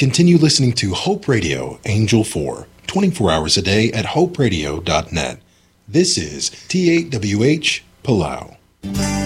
Continue listening to Hope Radio Angel 4, 24 hours a day at hoperadio.net. This is TAWH Palau.